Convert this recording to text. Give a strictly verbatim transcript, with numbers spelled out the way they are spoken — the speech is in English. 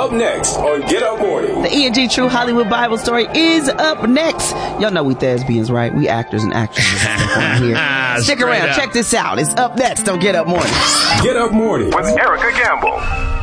up next on Get Up Morning. The E and G True Hollywood Bible Story is up next. Y'all know we thespians, right? We actors and actresses. Here. Stick around. Up. Check this out. It's up next on Get Up Morning. Get Up Morning with Erica Gamble.